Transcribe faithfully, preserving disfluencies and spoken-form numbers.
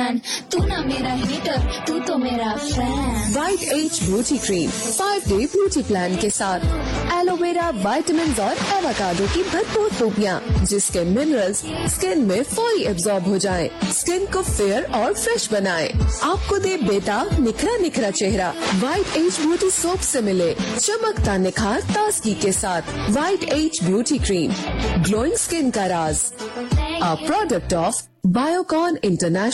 Fan, तू ना मेरा हेटर, तू तो मेरा fan. White as beauty cream five day beauty plan के साथ एलोवेरा, विटामिन और एवोकाडो की भरपूर खूबियाँ, जिसके मिनरल्स स्किन में फौरी एब्जॉर्ब हो जाएं, स्किन को फेयर और फ्रेश बनाएं, आपको दे बेटा निखरा निखरा चेहरा। वाइट एज ब्यूटी सोप से मिले चमकता निखार ताजगी के साथ। White as beauty cream, glowing skin का राज, a product of Biocon international.